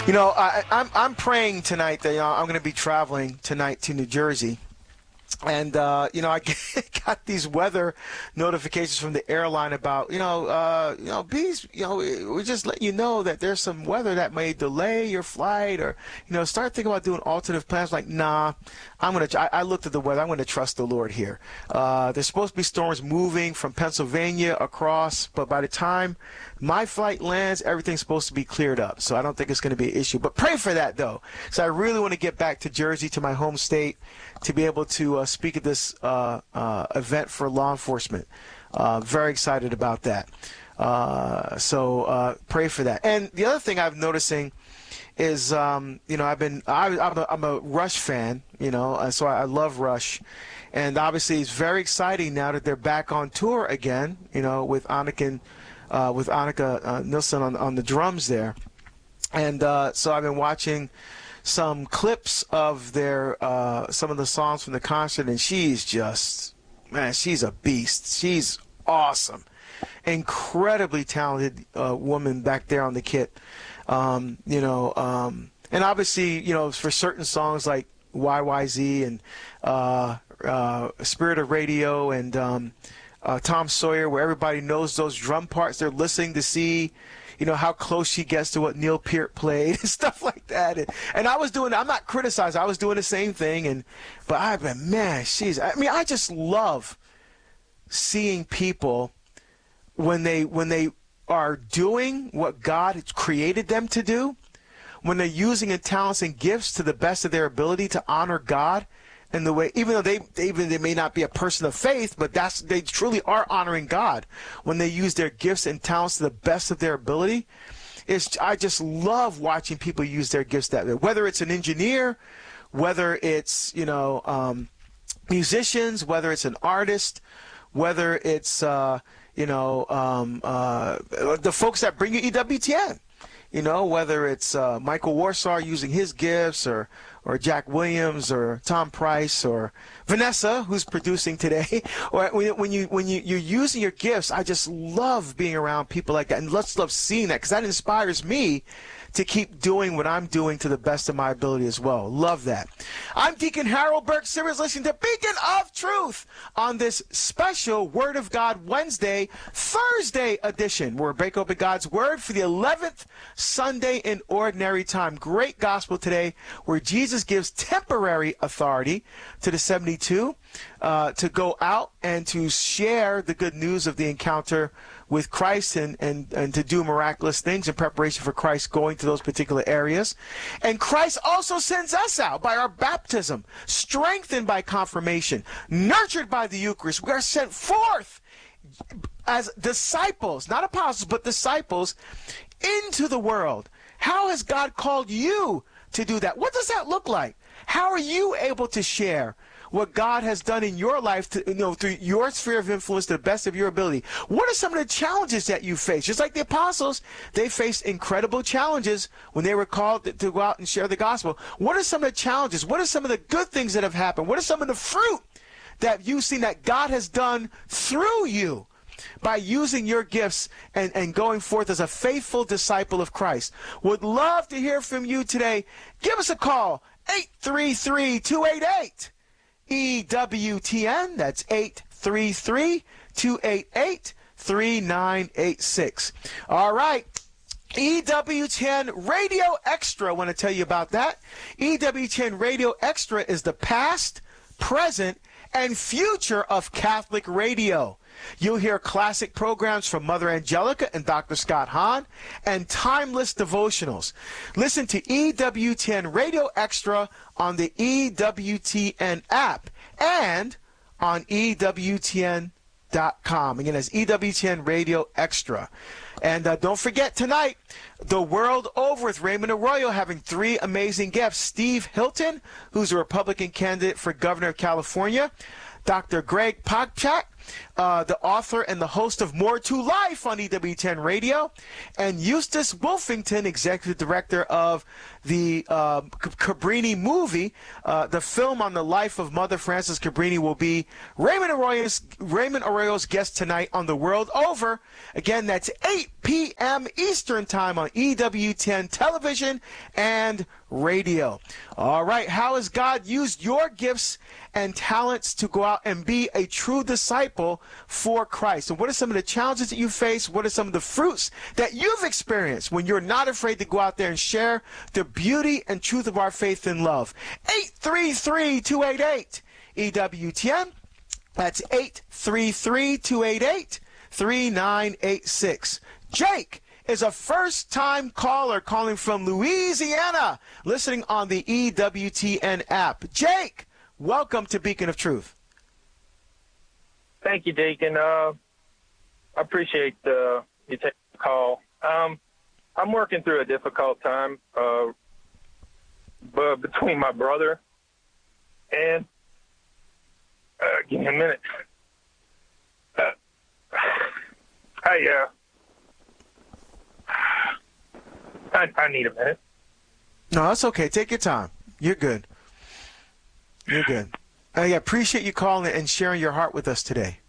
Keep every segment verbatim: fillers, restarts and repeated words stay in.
You know, I, I'm I'm praying tonight that you know, I'm going to be traveling tonight to New Jersey. And, uh, you know, I got these weather notifications from the airline about, you know, uh, you know, bees, you know, we just let you know that there's some weather that may delay your flight or, you know, start thinking about doing alternative plans. Like, nah, I'm going to, I looked at the weather. I'm going to trust the Lord here. Uh, there's supposed to be storms moving from Pennsylvania across, but by the time my flight lands, everything's supposed to be cleared up. So I don't think it's going to be an issue. But pray for that, though. So I really want to get back to Jersey, to my home state, to be able to uh, speak at this uh, uh, event for law enforcement. Uh, very excited about that. Uh, so uh, pray for that. And the other thing I'm noticing is, um, you know, I've been, I, I'm, a, I'm a Rush fan, you know, uh, so I, I love Rush. And obviously it's very exciting now that they're back on tour again, you know, with Annika, uh, with Annika uh, Nilsson on, on the drums there. And uh, so I've been watching some clips of their uh, some of the songs from the concert, and she's just, man, she's a beast. She's awesome, incredibly talented uh, woman back there on the kit. Um, you know, um, and obviously, you know, for certain songs like Y Y Z and uh, uh, Spirit of Radio and um, uh, Tom Sawyer, where everybody knows those drum parts, they're listening to see, you know, how close she gets to what Neil Peart played and stuff like that. And, and I was doing, I'm not criticizing, I was doing the same thing. And, but I've been, man, she's, I mean, I just love seeing people when they, when they are doing what God created them to do, when they're using their talents and gifts to the best of their ability to honor God. And the way, even though they, they even they may not be a person of faith, but that's they truly are honoring God when they use their gifts and talents to the best of their ability. It's I just love watching people use their gifts that way. Whether it's an engineer, whether it's you know um, musicians, whether it's an artist, whether it's uh, you know um, uh, the folks that bring you E W T N. You know, whether it's uh, Michael Warsaw using his gifts, or or Jack Williams, or Tom Price, or Vanessa, who's producing today. Or when, when you when you you're using your gifts, I just love being around people like that, and let's love seeing that because that inspires me to keep doing what I'm doing to the best of my ability as well. Love that. I'm Deacon Harold Burke Sivers, listening to Beacon of Truth on this special Word of God Wednesday, Thursday edition, where we break open God's Word for the eleventh Sunday in Ordinary Time. Great gospel today, where Jesus gives temporary authority to the seventy-two uh, to go out and to share the good news of the encounter with Christ and, and, and to do miraculous things in preparation for Christ going to those particular areas. And Christ also sends us out by our baptism, strengthened by confirmation, nurtured by the Eucharist. We are sent forth as disciples, not apostles, but disciples into the world. How has God called you to do that? What does that look like? How are you able to share what God has done in your life, to, you know, through your sphere of influence to the best of your ability? What are some of the challenges that you face? Just like the apostles, they faced incredible challenges when they were called to, to go out and share the gospel. What are some of the challenges? What are some of the good things that have happened? What are some of the fruit that you've seen that God has done through you by using your gifts and, and going forth as a faithful disciple of Christ? Would love to hear from you today. Give us a call, eight three three, two eight eight, E W T N. That's eight three three, two eight eight, three nine eight six. All right. E W T N Radio Extra. I want to tell you about that. E W T N Radio Extra is the past, present, and future of Catholic radio. You'll hear classic programs from Mother Angelica and Doctor Scott Hahn and timeless devotionals. Listen to E W T N Radio Extra on the E W T N app and on E W T N dot com. Again, that's E W T N Radio Extra. And uh, don't forget tonight, the world over with Raymond Arroyo having three amazing guests. Steve Hilton, who's a Republican candidate for governor of California. Doctor Greg Popcak, uh, the author and the host of More to Life on E W ten Radio, and Eustace Wolfington, executive director of the uh, Cabrini movie. Uh, the film on the life of Mother Frances Cabrini will be Raymond Arroyo's, Raymond Arroyo's guest tonight on The World Over. Again, that's eight p.m. Eastern Time on E W ten Television and Radio. All right, how has God used your gifts and talents to go out and be a true disciple for Christ? And what are some of the challenges that you face? What are some of the fruits that you've experienced when you're not afraid to go out there and share the beauty and truth of our faith and love? eight three three, two eight eight, E W T N. That's eight three three, two eight eight, three nine eight six. Jake is a first-time caller calling from Louisiana, listening on the E W T N app. Jake, welcome to Beacon of Truth. Thank you, Deacon. Uh, I appreciate uh, you taking the call. Um, I'm working through a difficult time uh, b- between my brother and, uh, give me a minute. Uh, I, uh, I, I need a minute. No, that's okay. Take your time. You're good. You're good. I appreciate you calling and sharing your heart with us today.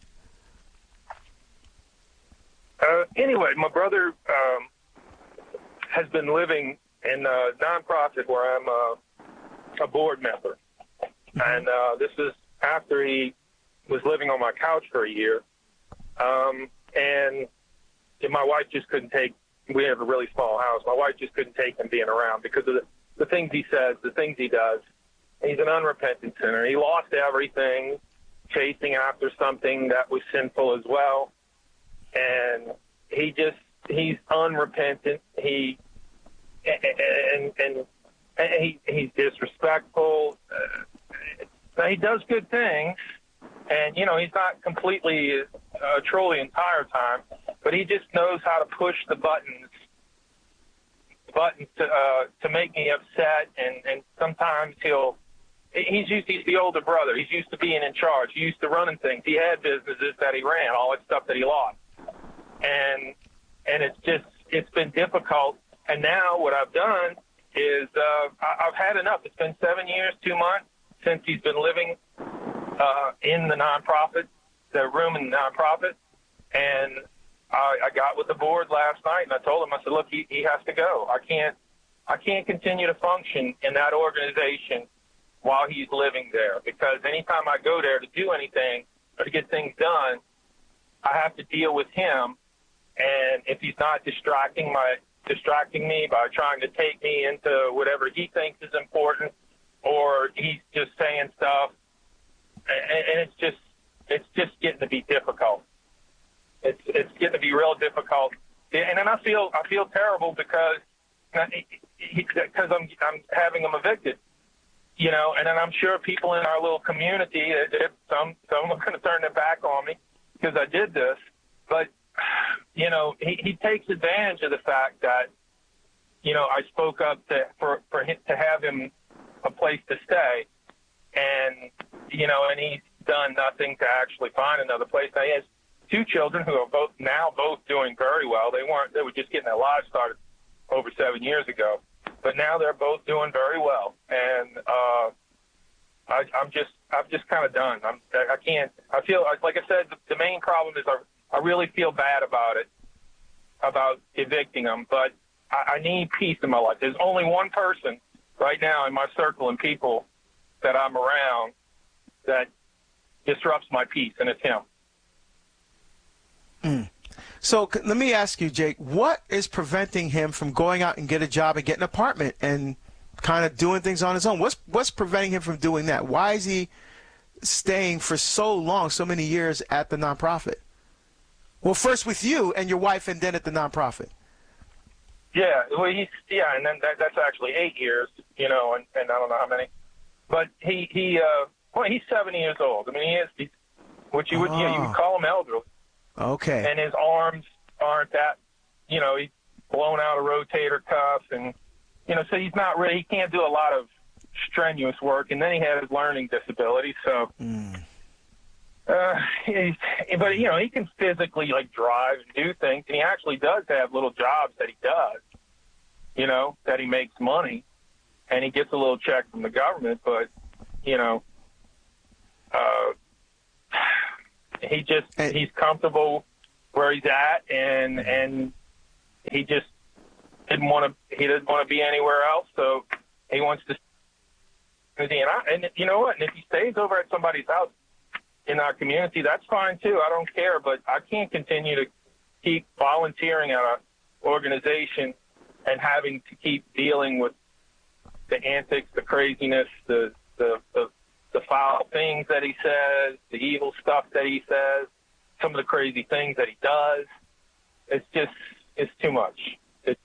Uh, anyway, my brother um, has been living in a nonprofit where I'm a, a board member. Mm-hmm. And uh, this is after he was living on my couch for a year. Um, and my wife just couldn't take, we have a really small house. My wife just couldn't take him being around because of the, the things he says, the things he does. He's an unrepentant sinner. He lost everything chasing after something that was sinful as well. And he just, he's unrepentant. He, and, and, and he, he's disrespectful. Uh, he does good things. And, you know, he's not completely a troll the entire time, but he just knows how to push the buttons, buttons to, uh, to make me upset. And, and sometimes he'll, He's used. He's the older brother. He's used to being in charge. He's used to running things. He had businesses that he ran, all that stuff that he lost, and and it's just it's been difficult. And now what I've done is uh, I, I've had enough. It's been seven years, two months since he's been living uh, in the nonprofit, the room in the nonprofit, and I, I got with the board last night and I told him, I said, look, he, he has to go. I can't I can't continue to function in that organization while he's living there, because anytime I go there to do anything or to get things done, I have to deal with him. And if he's not distracting my distracting me by trying to take me into whatever he thinks is important, or he's just saying stuff, and, and it's just it's just getting to be difficult. It's it's getting to be real difficult, and then I feel I feel terrible because because I'm I'm having him evicted. You know, and then I'm sure people in our little community, some some are going to turn their back on me because I did this. But, you know, he, he takes advantage of the fact that, you know, I spoke up to, for, for him to have him a place to stay. And, you know, and he's done nothing to actually find another place. Now, he has two children who are both now both doing very well. They weren't, they were just getting their lives started over seven years ago. But now they're both doing very well, and uh, I, I'm just, I'm just kind of done. I'm, I can't. I feel like I said. The, the main problem is I, I really feel bad about it, about evicting them. But I, I need peace in my life. There's only one person right now in my circle and people that I'm around that disrupts my peace, and it's him. Mm. So let me ask you, Jake, what is preventing him from going out and get a job and get an apartment and kind of doing things on his own? What's what's preventing him from doing that? Why is he staying for so long, so many years at the nonprofit? Well, first with you and your wife, and then at the nonprofit. Yeah, well, he's yeah, and then that, that's actually eight years, you know, and, and I don't know how many. But he he uh, well, he's seventy years old. I mean, he is, he's, which you would oh. yeah, you would call him elderly. Okay. And his arms aren't that, you know, he's blown out a rotator cuff, and, you know, so he's not really, he can't do a lot of strenuous work. And then he has learning disabilities. So, mm. Uh, he's, but, you know, he can physically, like, drive and do things, and he actually does have little jobs that he does, you know, that he makes money, and he gets a little check from the government, but, you know, uh, he just, he's comfortable where he's at, and, and he just didn't want to, he didn't want to be anywhere else, so he wants to, and, I, and you know what, and if he stays over at somebody's house, in our community, that's fine too. I don't care, but I can't continue to keep volunteering at an organization and having to keep dealing with the antics, the craziness, the the, the the foul things that he says, the evil stuff that he says, some of the crazy things that he does. It's just, it's too much. It's-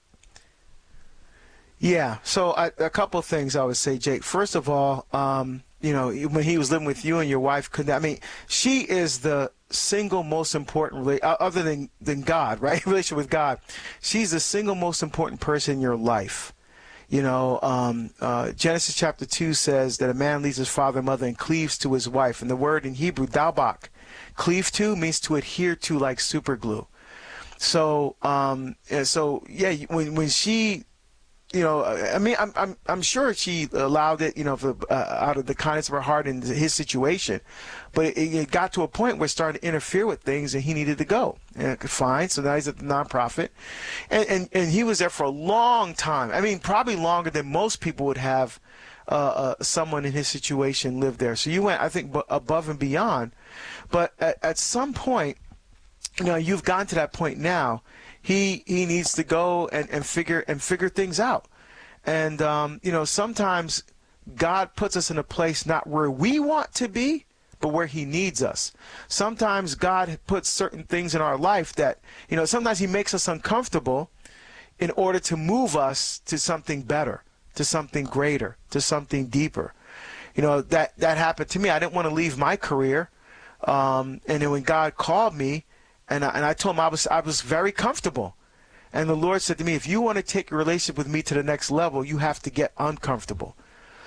yeah. So I, a couple of things I would say, Jake. First of all, um, you know, when he was living with you and your wife, could I mean, she is the single most important, other than, than God, right? Relationship with God. She's the single most important person in your life. You know, um, uh, Genesis chapter two says that a man leaves his father and mother and cleaves to his wife. And the word in Hebrew, dalbak, cleave to means to adhere to like super glue. So, um, so yeah, when, when she, you know, I mean, I'm I'm I'm sure she allowed it, you know, for, uh, out of the kindness of her heart in his situation, but it, it got to a point where it started to interfere with things, and he needed to go. And fine, so now he's at the nonprofit, and and and he was there for a long time. I mean, probably longer than most people would have uh, uh, someone in his situation live there. So you went, I think, b- above and beyond. But at, at some point, you know, you've gotten to that point now. He he needs to go and, and figure and figure things out. And um, you know, sometimes God puts us in a place not where we want to be, but where he needs us. Sometimes God puts certain things in our life that, you know, sometimes he makes us uncomfortable in order to move us to something better, to something greater, to something deeper. You know, that that happened to me. I didn't want to leave my career. Um, and then when God called me, And I, and I told him I was I was very comfortable. And the Lord said to me, if you want to take your relationship with me to the next level, you have to get uncomfortable.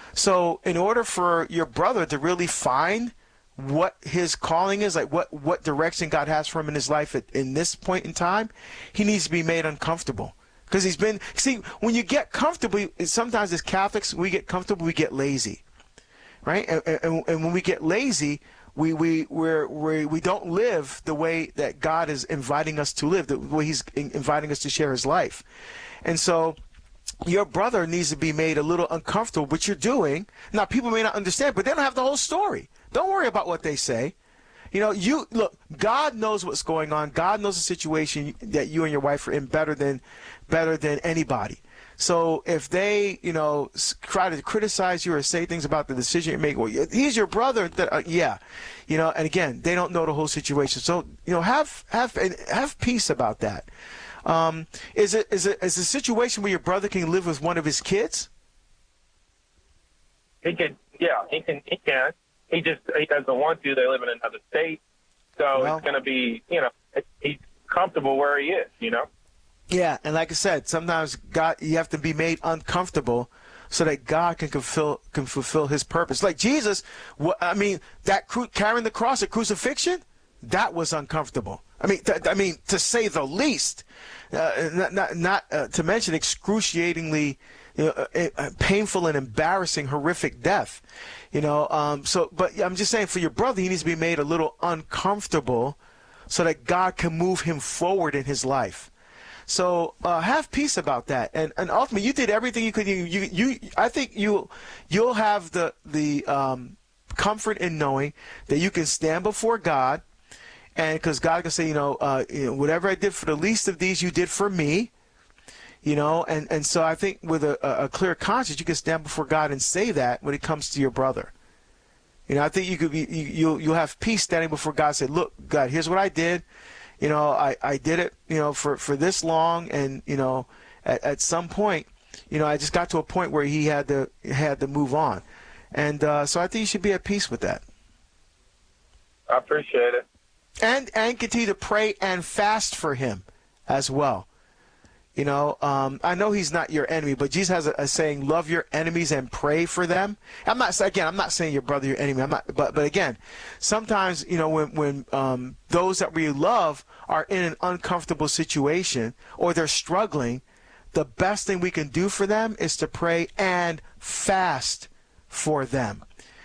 So in order for your brother to really find what his calling is, like what, what direction God has for him in his life at, in this point in time, he needs to be made uncomfortable. Because he's been, see, when you get comfortable, sometimes as Catholics, we get comfortable, we get lazy. Right? And, and, and when we get lazy, We we we're, we we don't live the way that God is inviting us to live, the way He's inviting us to share His life, and so your brother needs to be made a little uncomfortable. What you're doing now, people may not understand, but they don't have the whole story. Don't worry about what they say. You know, you look. God knows what's going on. God knows the situation that you and your wife are in better than better than anybody. So if they, you know, try to criticize you or say things about the decision you're making, well, he's your brother. That, uh, yeah, you know, and again, they don't know the whole situation. So, you know, have have have peace about that. Um, is it is it is a situation where your brother can live with one of his kids? He can, yeah, he can, he can. He just he doesn't want to. They live in another state, so well, it's going to be, you know, he's comfortable where he is, you know. Yeah, and like I said, sometimes God, you have to be made uncomfortable so that God can fulfill can fulfill His purpose. Like Jesus, I mean, that carrying the cross at crucifixion, that was uncomfortable. I mean, th- I mean, to say the least. Uh, not not, not uh, to mention excruciatingly, you know, uh, painful and embarrassing, horrific death. You know, um, so. But I'm just saying, for your brother, he needs to be made a little uncomfortable so that God can move him forward in his life. So uh, have peace about that, and and ultimately you did everything you could. You you, you I think you you'll have the the um, comfort in knowing that you can stand before God, and because God can say, you know, uh, you know, whatever I did for the least of these, you did for me, you know, and and so I think with a, a clear conscience, you can stand before God and say that when it comes to your brother. You know, I think you could be you you'll, you'll have peace standing before God and say, look, God, here's what I did. You know, I, I did it, you know, for, for this long, and, you know, at, at some point, you know, I just got to a point where he had to had to move on. And uh, so I think you should be at peace with that. I appreciate it. And and continue to pray and fast for him as well. You know, um, I know he's not your enemy, but Jesus has a, a saying, love your enemies and pray for them. I'm not, again, I'm not saying your brother, your enemy. I'm not, but, but again, sometimes, you know, when, when um, those that we love are in an uncomfortable situation or they're struggling, the best thing we can do for them is to pray and fast for them.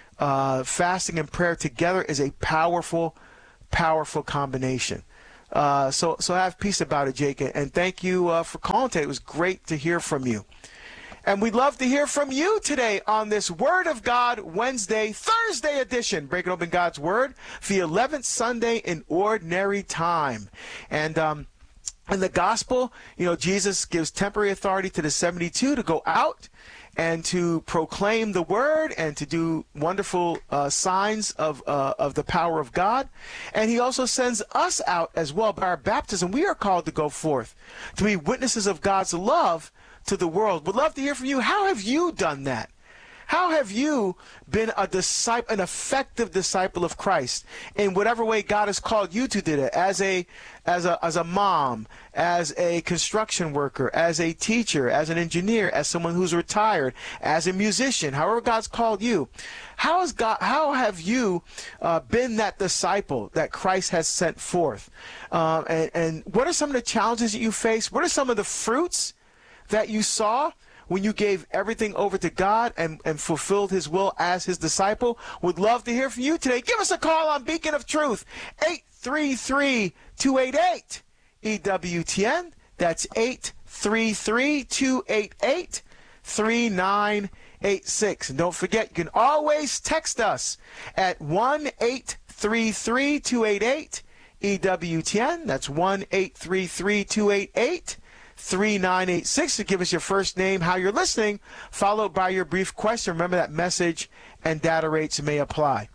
Uh, fasting and prayer together is a powerful, powerful combination. Uh, so, so have peace about it, Jake, and thank you uh, for calling today. It was great to hear from you. And we'd love to hear from you today on this Word of God Wednesday, Thursday edition, breaking open God's Word for the eleventh Sunday in Ordinary Time. And um, in the Gospel, you know, Jesus gives temporary authority to the seventy-two to go out and to proclaim the word and to do wonderful uh, signs of uh, of the power of God. And he also sends us out as well by our baptism. We are called to go forth to be witnesses of God's love to the world. Would love to hear from you. How have you done that? How have you been a disciple, an effective disciple of Christ in whatever way God has called you to do it? As a, as a, as a mom, as a construction worker, as a teacher, as an engineer, as someone who's retired, as a musician, however God's called you. How has God? How have you uh, been that disciple that Christ has sent forth? Uh, and, and what are some of the challenges that you face? What are some of the fruits that you saw when you gave everything over to God and, and fulfilled his will as his disciple? Would love to hear from you today. Give us a call on Beacon of Truth, eight three three, two eight eight, E W T N. That's eight three three, two eight eight, three nine eight six. And don't forget, you can always text us at one eight three three, two eight eight, E W T N. That's one eight three three, two eight eight, three nine eight six to give us your first name, how you're listening, followed by your brief question. Remember that message and data rates may apply.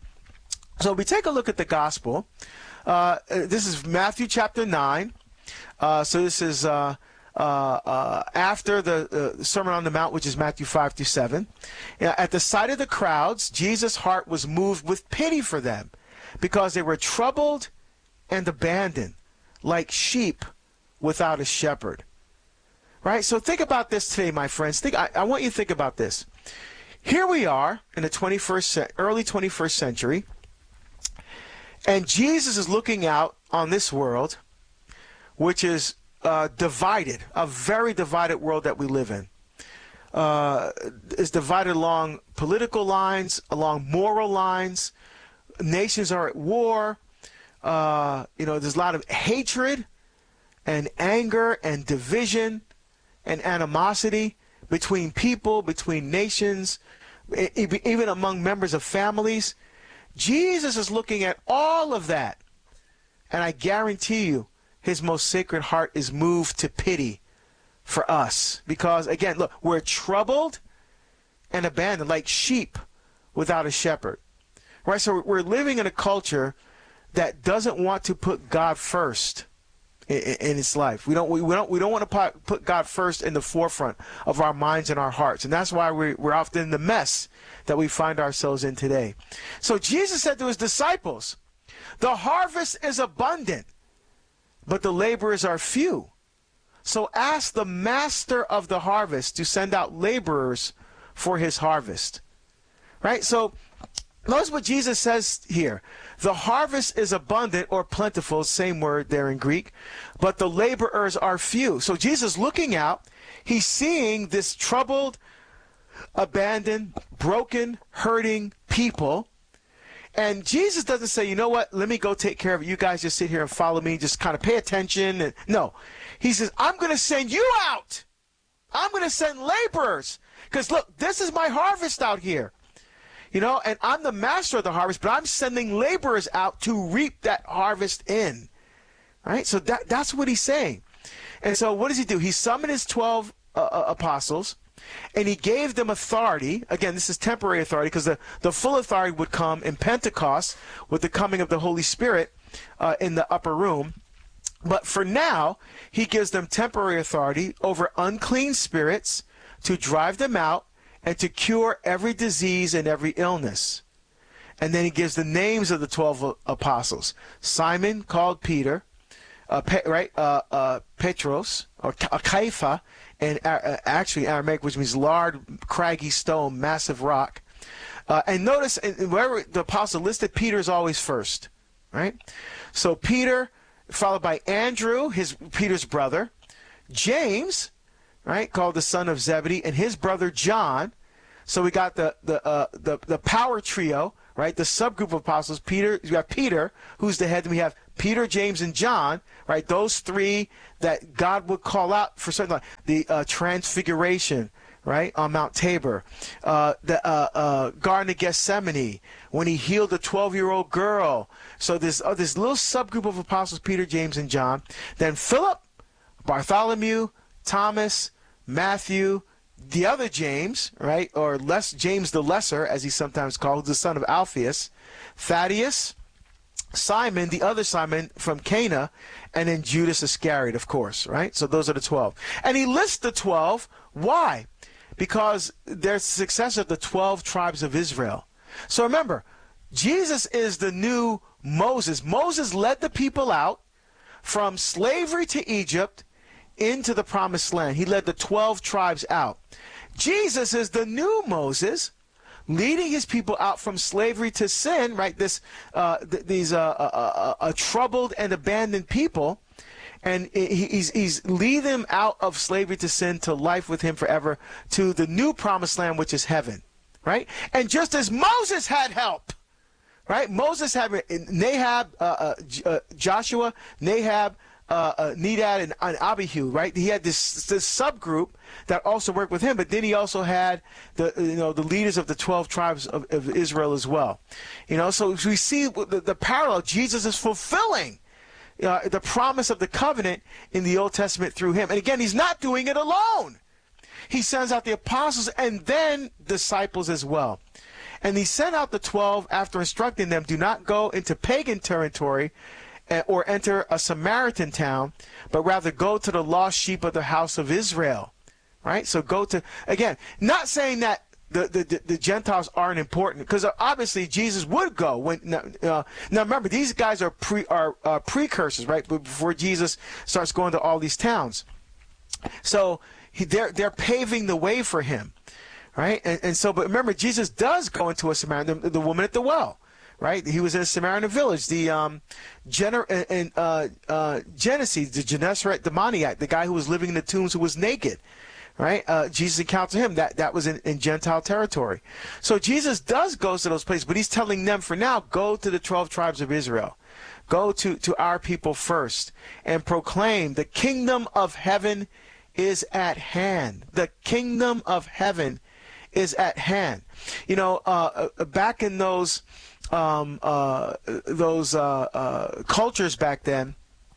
So we take a look at the gospel. Uh, this is Matthew chapter nine. Uh, so this is uh, uh, uh, after the uh, Sermon on the Mount, which is Matthew five through seven. Uh, at the sight of the crowds, Jesus' heart was moved with pity for them because they were troubled and abandoned like sheep without a shepherd. Right? So think about this today, my friends. Think, I, I want you to think about this. Here we are in the twenty-first, early twenty-first century, and Jesus is looking out on this world, which is uh, divided, a very divided world that we live in. Uh, is divided along political lines, along moral lines. Nations are at war. Uh, you know, there's a lot of hatred and anger and division and animosity between people, between nations, even among members of families. Jesus is looking at all of that, and I guarantee you his most sacred heart is moved to pity for us. Because, again, look, we're troubled and abandoned like sheep without a shepherd. Right? So we're living in a culture that doesn't want to put God first in its life. We don't we don't we don't want to put God first in the forefront of our minds and our hearts. And that's why we're, we're often in the mess that we find ourselves in today. So Jesus said to his disciples, the harvest is abundant, but the laborers are few. So ask the master of the harvest to send out laborers for his harvest. Right? So notice what Jesus says here. The harvest is abundant or plentiful, same word there in Greek, but the laborers are few. So Jesus looking out, he's seeing this troubled, abandoned, broken, hurting people. And Jesus doesn't say, you know what, let me go take care of it. You guys just sit here and follow me, just kind of pay attention. And no, he says, I'm going to send you out. I'm going to send laborers. Because look, this is my harvest out here. You know, and I'm the master of the harvest, but I'm sending laborers out to reap that harvest in. Right? So that that's what he's saying. And so what does he do? He summoned his twelve uh, apostles, and he gave them authority. Again, this is temporary authority because the, the full authority would come in Pentecost with the coming of the Holy Spirit uh, in the upper room. But for now, he gives them temporary authority over unclean spirits to drive them out and to cure every disease and every illness. And then he gives the names of the twelve apostles. Simon, called Peter, uh, Pe- right, uh, uh, Petros, or Kaifa, and uh, actually Aramaic, which means large, craggy stone, massive rock. Uh, and notice, wherever the apostle listed, Peter is always first, right? So Peter, followed by Andrew, his Peter's brother, James, right, called the son of Zebedee, and his brother John. So we got the the uh, the the power trio, right? The subgroup of apostles. Peter, you have Peter, who's the head. And we have Peter, James, and John, right? Those three that God would call out for certain, like the uh, transfiguration, right, on Mount Tabor, uh, the uh, uh, Garden of Gethsemane, when he healed the twelve-year-old girl. So this uh, this little subgroup of apostles, Peter, James, and John. Then Philip, Bartholomew, Thomas, Matthew, the other James, right, or less James the Lesser, as he's sometimes called, the son of Alphaeus, Thaddeus, Simon, the other Simon from Cana, and then Judas Iscariot, of course, right? So those are the twelve. And he lists the twelve. Why? Because they're the success of the twelve tribes of Israel. So remember, Jesus is the new Moses. Moses led the people out from slavery to Egypt into the promised land. He led the twelve tribes out. Jesus is the new Moses, leading his people out from slavery to sin, right? This, uh, th- these uh, uh, uh, uh, troubled and abandoned people, and he, he's he's leading them out of slavery to sin to life with him forever, to the new promised land, which is heaven, right? And just as Moses had help, right? Moses had Nahab, uh, uh, uh, Joshua, Nahab, Uh, uh, Nedad and, and Abihu, right? He had this this subgroup that also worked with him, but then he also had the you know the leaders of the twelve tribes of, of Israel as well. You know, so we see the, the parallel. Jesus is fulfilling uh, the promise of the covenant in the Old Testament through him, and again, he's not doing it alone. He sends out the apostles and then disciples as well. And he sent out the twelve after instructing them, do not go into pagan territory or enter a Samaritan town, but rather go to the lost sheep of the house of Israel, right? So go to, again, not saying that the, the, the Gentiles aren't important, because obviously Jesus would go. When uh, Now remember, these guys are, pre, are uh, precursors, right, before Jesus starts going to all these towns. So he, they're, they're paving the way for him, right? And, and so, but remember, Jesus does go into a Samaritan, the, the woman at the well. Right, he was in a Samaritan village. The um, Gener- and uh, uh, Genesis, the Gennesaret demoniac, the guy who was living in the tombs, who was naked. Right, uh, Jesus encountered him. That that was in, in Gentile territory. So Jesus does go to those places, but he's telling them for now, go to the twelve tribes of Israel, go to to our people first, and proclaim the kingdom of heaven is at hand. The kingdom of heaven is at hand. You know, uh, back in those. Um, uh, those uh, uh, cultures back then,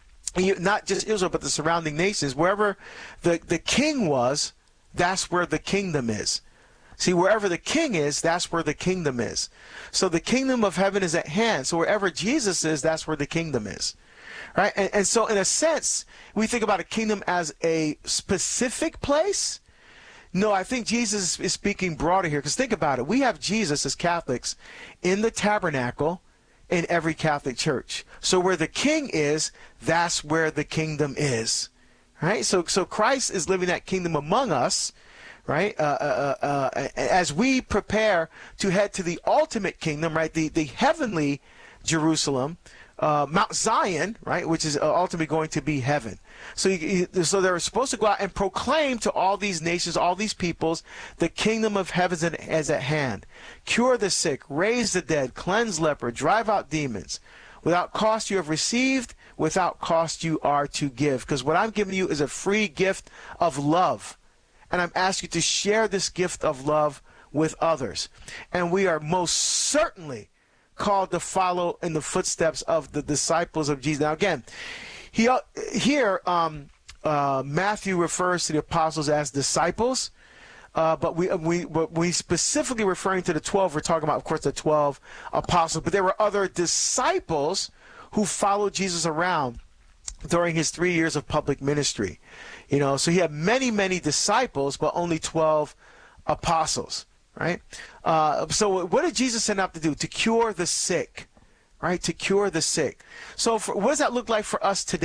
not just Israel, but the surrounding nations, wherever the, the king was, that's where the kingdom is. See, wherever the king is, that's where the kingdom is. So the kingdom of heaven is at hand. So wherever Jesus is, that's where the kingdom is. Right? And, and so in a sense, we think about a kingdom as a specific place. No, I think Jesus is speaking broader here, because think about it. We have Jesus as Catholics in the tabernacle in every Catholic church. So where the king is, that's where the kingdom is. Right? So so Christ is living that kingdom among us, right? Uh, uh, uh, as we prepare to head to the ultimate kingdom, right? The, the heavenly Jerusalem, uh, Mount Zion, right? Which is ultimately going to be heaven. So, you, so they're supposed to go out and proclaim to all these nations, all these peoples, the kingdom of heaven is at hand. Cure the sick, raise the dead, cleanse leper, drive out demons. Without cost you have received, without cost you are to give. Because what I'm giving you is a free gift of love. And I'm asking you to share this gift of love with others. And we are most certainly called to follow in the footsteps of the disciples of Jesus. Now again, He, uh, here, um, uh, Matthew refers to the apostles as disciples, uh, but we we but we specifically referring to the twelve. We're talking about, of course, the twelve apostles. But there were other disciples who followed Jesus around during his three years of public ministry. You know, so he had many, many disciples, but only twelve apostles. Right. Uh, so what did Jesus send out to do? To cure the sick. Right, to cure the sick. So for, what does that look like for us today?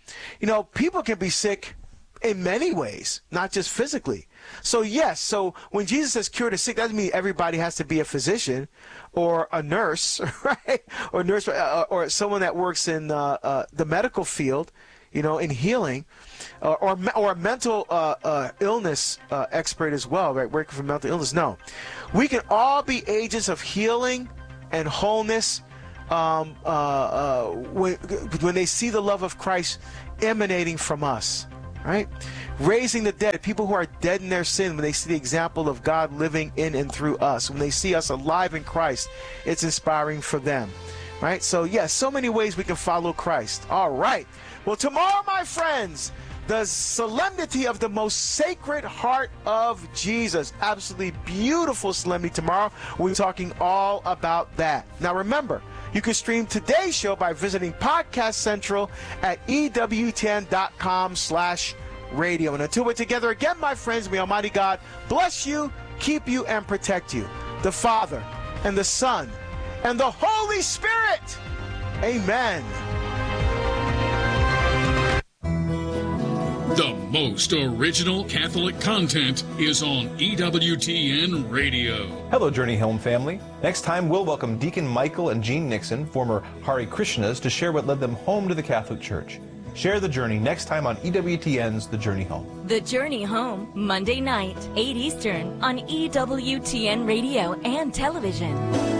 you know, people can be sick in many ways, not just physically. So yes, so when Jesus says cure the sick, that doesn't mean everybody has to be a physician or a nurse, right? Or nurse, uh, or someone that works in uh, uh, the medical field, you know, in healing, uh, or or a mental uh, uh, illness uh, expert as well, right? Working for mental illness. No, we can all be agents of healing and wholeness um, uh, uh, when when they see the love of Christ emanating from us. Right? Raising the dead, people who are dead in their sin, when they see the example of God living in and through us, when they see us alive in Christ, it's inspiring for them. Right? So, yes, so many ways we can follow Christ. All right. Well, tomorrow, my friends, the solemnity of the most sacred heart of Jesus. Absolutely beautiful solemnity tomorrow. We're talking all about that. Now, remember, you can stream today's show by visiting Podcast Central at E W T N dot com slash radio. And until we're together again, my friends, may Almighty God bless you, keep you, and protect you. The Father, and the Son, and the Holy Spirit. Amen. The most original Catholic content is on E W T N Radio. Hello, Journey Home family. Next time, we'll welcome Deacon Michael and Jean Nixon, former Hare Krishnas, to share what led them home to the Catholic Church. Share the journey next time on E W T N's The Journey Home. The Journey Home, Monday night, eight Eastern, on E W T N Radio and television.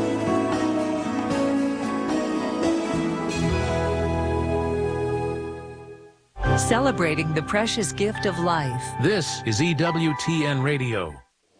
Celebrating the precious gift of life. This is E W T N Radio.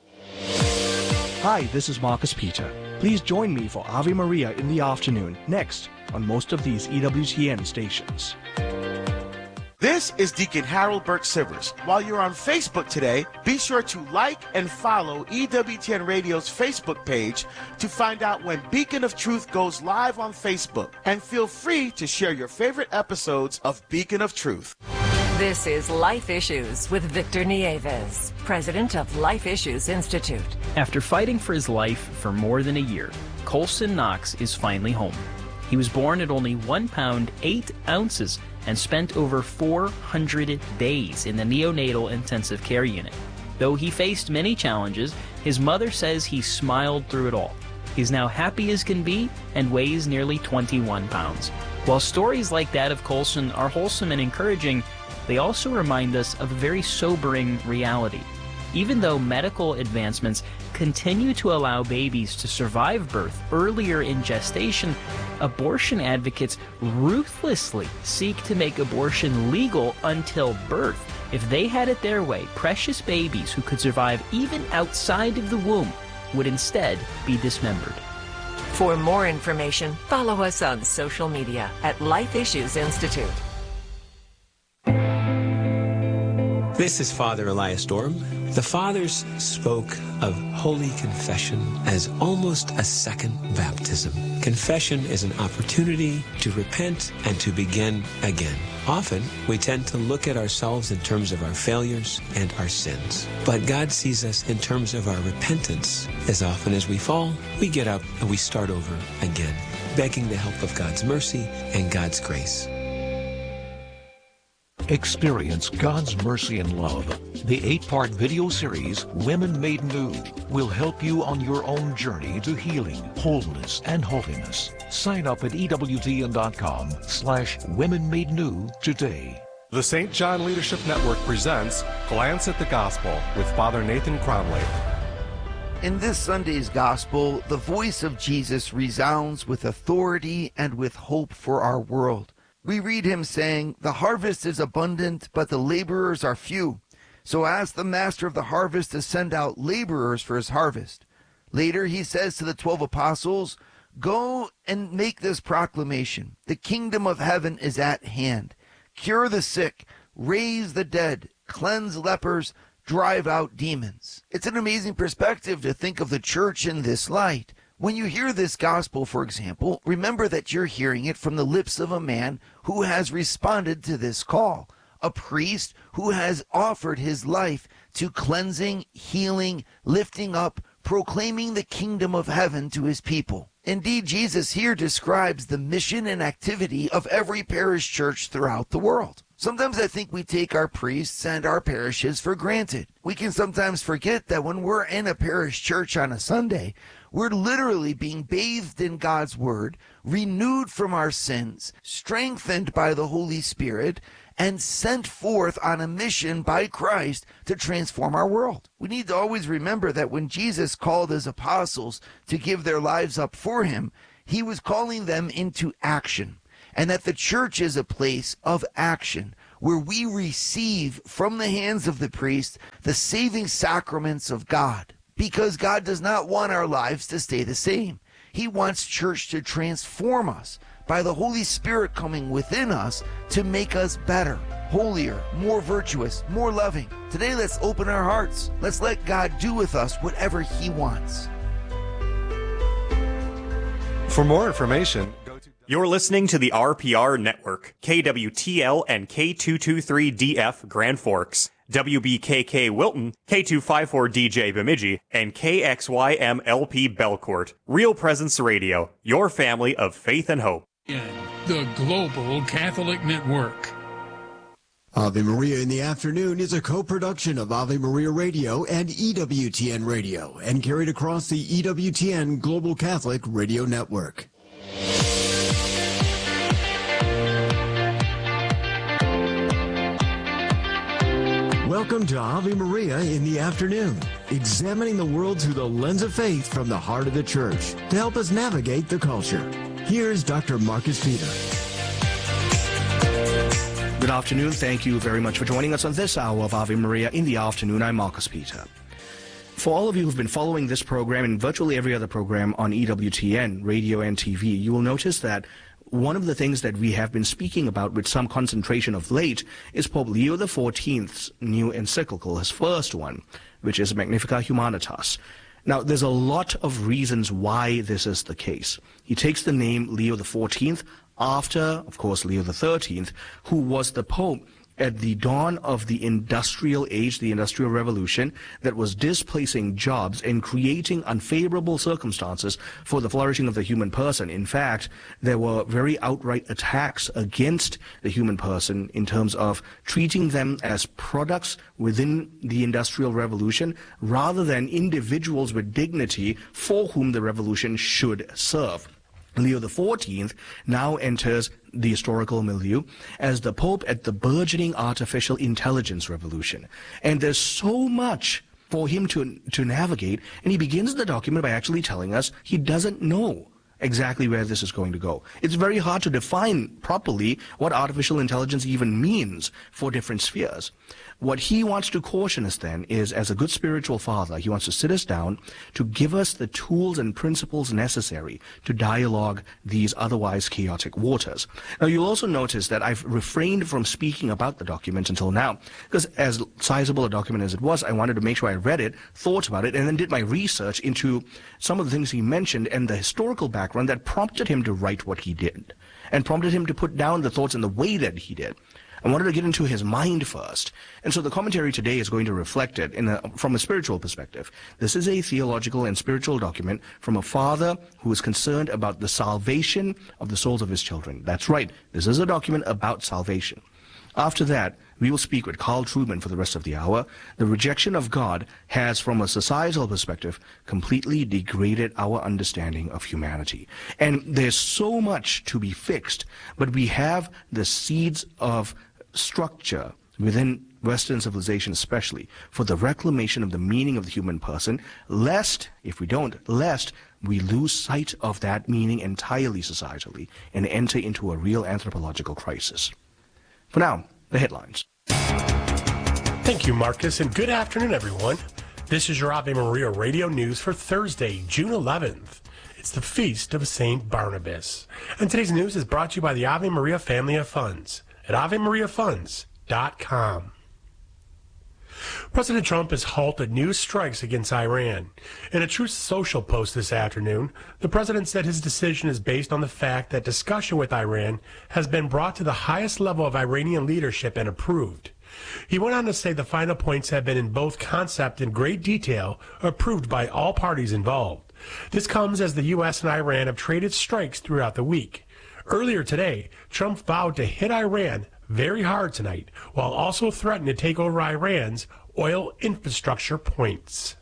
Hi, this is Marcus Peter. Please join me for Ave Maria in the afternoon, next on most of these E W T N stations. This is Deacon Harold Burke Sivers. While you're on Facebook today, be sure to like and follow E W T N Radio's Facebook page to find out when Beacon of Truth goes live on Facebook. And feel free to share your favorite episodes of Beacon of Truth. This is Life Issues with Victor Nieves, president of Life Issues Institute. After fighting for his life for more than a year, Colson Knox is finally home. He was born at only one pound, eight ounces, and spent over four hundred days in the neonatal intensive care unit. Though he faced many challenges, his mother says he smiled through it all. He's now happy as can be and weighs nearly twenty-one pounds. While stories like that of Colson are wholesome and encouraging, they also remind us of a very sobering reality. Even though medical advancements continue to allow babies to survive birth earlier in gestation, abortion advocates ruthlessly seek to make abortion legal until birth. If they had it their way, precious babies who could survive even outside of the womb would instead be dismembered. For more information, follow us on social media at Life Issues Institute. This is Father Elias Dorm. The Fathers spoke of Holy Confession as almost a second baptism. Confession is an opportunity to repent and to begin again. Often, we tend to look at ourselves in terms of our failures and our sins. But God sees us in terms of our repentance. As often as we fall, we get up and we start over again, begging the help of God's mercy and God's grace. Experience God's mercy and love. The eight-part video series, Women Made New, will help you on your own journey to healing, wholeness, and holiness. Sign up at E W T N dot com slash Women Made New today. The Saint John Leadership Network presents Glance at the Gospel with Father Nathan Cromley. In this Sunday's Gospel, the voice of Jesus resounds with authority and with hope for our world. We read him saying, "The harvest is abundant, but the laborers are few. So ask the master of the harvest to send out laborers for his harvest." Later, he says to the twelve apostles, "Go and make this proclamation. The kingdom of heaven is at hand. Cure the sick, raise the dead, cleanse lepers, drive out demons." It's an amazing perspective to think of the church in this light. When you hear this gospel, for example, remember that you're hearing it from the lips of a man who has responded to this call, a priest who has offered his life to cleansing, healing, lifting up, proclaiming the kingdom of heaven to his people. Indeed, Jesus here describes the mission and activity of every parish church throughout the world. Sometimes I think we take our priests and our parishes for granted. We can sometimes forget that when we're in a parish church on a Sunday, we're literally being bathed in God's Word, renewed from our sins, strengthened by the Holy Spirit, and sent forth on a mission by Christ to transform our world. We need to always remember that when Jesus called his apostles to give their lives up for him, he was calling them into action. And that the church is a place of action where we receive from the hands of the priest the saving sacraments of God. Because God does not want our lives to stay the same. He wants church to transform us by the Holy Spirit coming within us to make us better, holier, more virtuous, more loving. Today, let's open our hearts. Let's let God do with us whatever he wants. For more information, you're listening to the R P R Network, K W T L and K two twenty-three D F Grand Forks, W B K K Wilton, K two fifty-four D J Bemidji, and K X Y M L P Belcourt. Real Presence Radio, your family of faith and hope. The Global Catholic Network. Ave Maria in the Afternoon is a co-production of Ave Maria Radio and E W T N Radio and carried across the E W T N Global Catholic Radio Network. Welcome to Ave Maria in the Afternoon, examining the world through the lens of faith from the heart of the Church to help us navigate the culture. Here's Doctor Marcus Peter. Good afternoon. Thank you very much for joining us on this hour of Ave Maria in the Afternoon. I'm Marcus Peter. For all of you who've been following this program and virtually every other program on E W T N, radio and T V, you will notice that one of the things that we have been speaking about with some concentration of late is Pope Leo the fourteenth's new encyclical, his first one, which is Magnificat Humanitas. Now, there's a lot of reasons why this is the case. He takes the name Leo the fourteenth after, of course, Leo the thirteenth, who was the Pope at the dawn of the industrial age, the industrial revolution, that was displacing jobs and creating unfavorable circumstances for the flourishing of the human person. In fact, there were very outright attacks against the human person in terms of treating them as products within the industrial revolution rather than individuals with dignity for whom the revolution should serve. Leo the fourteenth now enters the historical milieu as the Pope at the burgeoning artificial intelligence revolution. And there's so much for him to, to navigate, and he begins the document by actually telling us he doesn't know exactly where this is going to go. It's very hard to define properly what artificial intelligence even means for different spheres. What he wants to caution us then is, as a good spiritual father, he wants to sit us down to give us the tools and principles necessary to dialogue these otherwise chaotic waters. Now, you'll also notice that I've refrained from speaking about the document until now, because as sizable a document as it was, I wanted to make sure I read it, thought about it, and then did my research into some of the things he mentioned and the historical background that prompted him to write what he did, and prompted him to put down the thoughts in the way that he did. I wanted to get into his mind first. And so the commentary today is going to reflect it in a, from a spiritual perspective. This is a theological and spiritual document from a father who is concerned about the salvation of the souls of his children. That's right. This is a document about salvation. After that, we will speak with Carl Trueman for the rest of the hour. The rejection of God has, from a societal perspective, completely degraded our understanding of humanity. And there's so much to be fixed, but we have the seeds of structure within Western civilization especially for the reclamation of the meaning of the human person, lest, if we don't, lest we lose sight of that meaning entirely societally and enter into a real anthropological crisis. For now, the headlines. Thank you, Marcus, and good afternoon, everyone. This is your Ave Maria Radio News for Thursday, June eleventh. It's the Feast of Saint Barnabas. And today's news is brought to you by the Ave Maria Family of Funds at ave maria funds dot com. President Trump has halted new strikes against Iran. In a Truth Social post this afternoon, the president said his decision is based on the fact that discussion with Iran has been brought to the highest level of Iranian leadership and approved. He went on to say the final points have been in both concept and great detail approved by all parties involved. This comes as the U S and Iran have traded strikes throughout the week. Earlier today, Trump vowed to hit Iran very hard tonight, while also threatening to take over Iran's oil infrastructure points.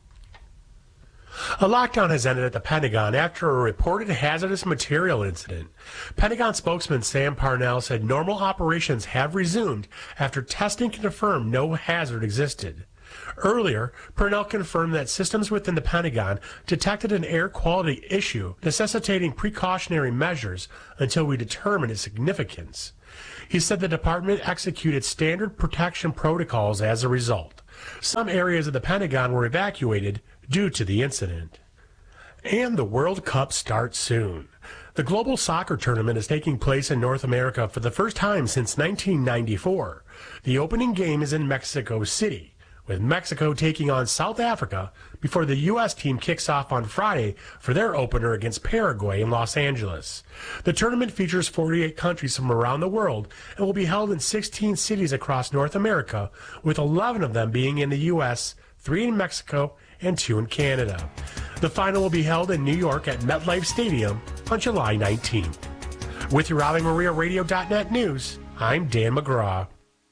A lockdown has ended at the Pentagon after a reported hazardous material incident. Pentagon spokesman Sam Parnell said normal operations have resumed after testing confirmed no hazard existed. Earlier, Parnell confirmed that systems within the Pentagon detected an air quality issue necessitating precautionary measures until we determine its significance. He said the department executed standard protection protocols as a result. Some areas of the Pentagon were evacuated due to the incident. And the World Cup starts soon. The global soccer tournament is taking place in North America for the first time since nineteen ninety-four. The opening game is in Mexico City, with Mexico taking on South Africa before the U S team kicks off on Friday for their opener against Paraguay in Los Angeles. The tournament features forty-eight countries from around the world and will be held in sixteen cities across North America, with eleven of them being in the U S, three in Mexico, and two in Canada. The final will be held in New York at MetLife Stadium on July nineteenth. With your Ave Maria Radio dot net news, I'm Dan McGraw.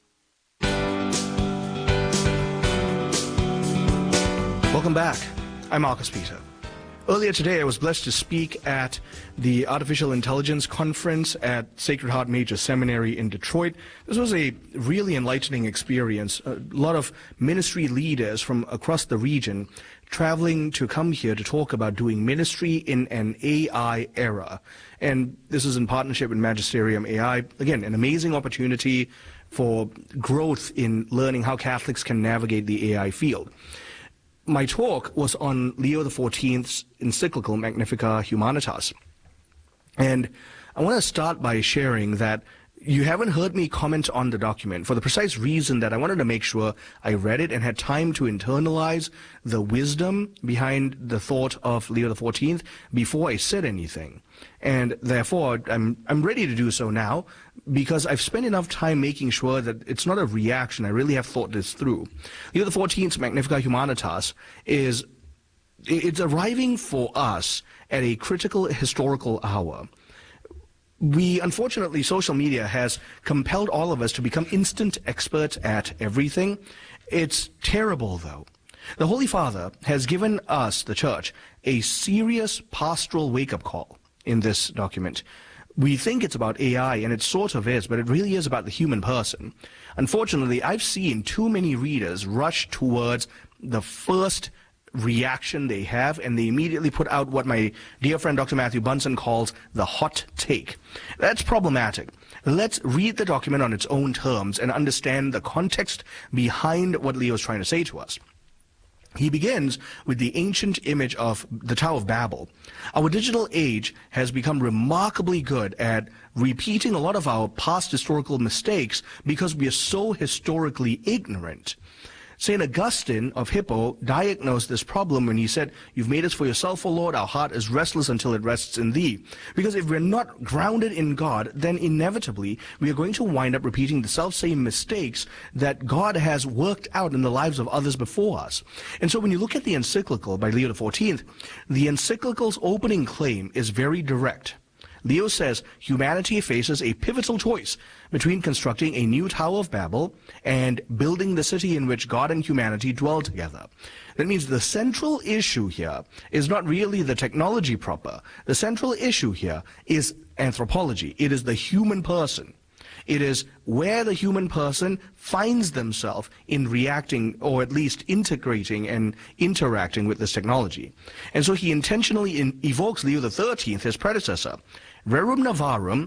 Welcome back. I'm Marcus Peter. Earlier today, I was blessed to speak at the Artificial Intelligence Conference at Sacred Heart Major Seminary in Detroit. This was a really enlightening experience. A lot of ministry leaders from across the region traveling to come here to talk about doing ministry in an A I era. And this is in partnership with Magisterium A I. Again, an amazing opportunity for growth in learning how Catholics can navigate the A I field. My talk was on Leo the fourteenth's encyclical Magnificat Humanitas. And I want to start by sharing that you haven't heard me comment on the document for the precise reason that I wanted to make sure I read it and had time to internalize the wisdom behind the thought of Leo the fourteenth before I said anything. And therefore, I'm, I'm ready to do so now because I've spent enough time making sure that it's not a reaction. I really have thought this through. Leo the fourteenth's Magnificat Humanitas is it's arriving for us at a critical historical hour. We, unfortunately, social media has compelled all of us to become instant experts at everything. It's terrible, though. The Holy Father has given us, the Church, a serious pastoral wake-up call in this document. We think it's about A I, and it sort of is, but it really is about the human person. Unfortunately, I've seen too many readers rush towards the first reaction they have, and they immediately put out what my dear friend Doctor Matthew Bunson calls the hot take. That's problematic. Let's read the document on its own terms and understand the context behind what Leo is trying to say to us. He begins with the ancient image of the Tower of Babel. Our digital age has become remarkably good at repeating a lot of our past historical mistakes because we are so historically ignorant. Saint Augustine of Hippo diagnosed this problem when he said, "You've made us for yourself, O Lord. Our heart is restless until it rests in thee." Because if we're not grounded in God, then inevitably we are going to wind up repeating the self-same mistakes that God has worked out in the lives of others before us. And so when you look at the encyclical by Leo the fourteenth, the encyclical's opening claim is very direct. Leo says humanity faces a pivotal choice between constructing a new Tower of Babel and building the city in which God and humanity dwell together. That means the central issue here is not really the technology proper. The central issue here is anthropology. It is the human person. It is where the human person finds themselves in reacting, or at least integrating and interacting with this technology. And so he intentionally in, evokes Leo the thirteenth, his predecessor. Rerum Novarum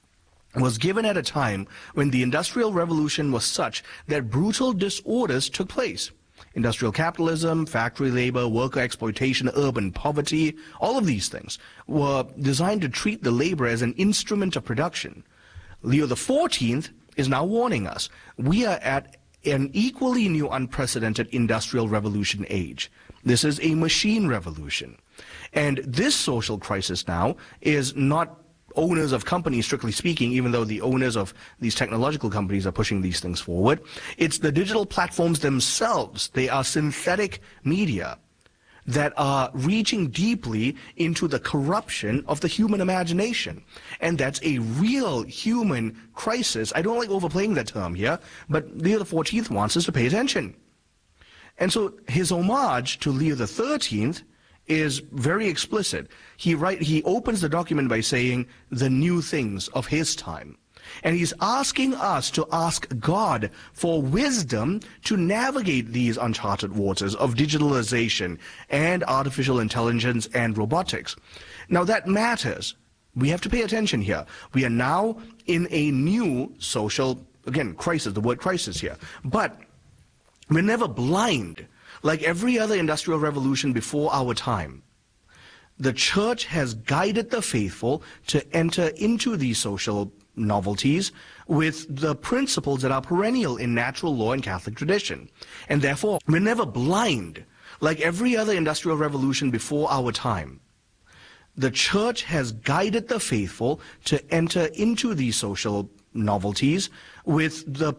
was given at a time when the Industrial Revolution was such that brutal disorders took place. Industrial capitalism, factory labor, worker exploitation, urban poverty, all of these things were designed to treat the labor as an instrument of production. Leo the fourteenth is now warning us. We are at an equally new, unprecedented industrial revolution age. This is a machine revolution. And this social crisis now is not owners of companies, strictly speaking, even though the owners of these technological companies are pushing these things forward. It's the digital platforms themselves. They are synthetic media. that are reaching deeply into the corruption of the human imagination. And that's a real human crisis. I don't like overplaying that term here, but Leo the fourteenth wants us to pay attention. And so his homage to Leo the thirteenth is very explicit. He write, he opens the document by saying the new things of his time. And he's asking us to ask God for wisdom to navigate these uncharted waters of digitalization and artificial intelligence and robotics. Now that matters. We have to pay attention here. We are now in a new social, again, crisis, the word crisis here. But we're never blind. Like every other industrial revolution before our time, the church has guided the faithful to enter into these social novelties with the principles that are perennial in natural law and Catholic tradition. And therefore, we're never blind. Like every other industrial revolution before our time, the church has guided the faithful to enter into these social novelties with the